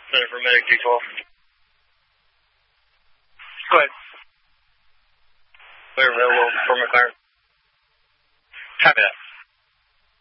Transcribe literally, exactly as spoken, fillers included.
Center for Medic two twelve. Go ahead. Clear available for McLaren. Copy that.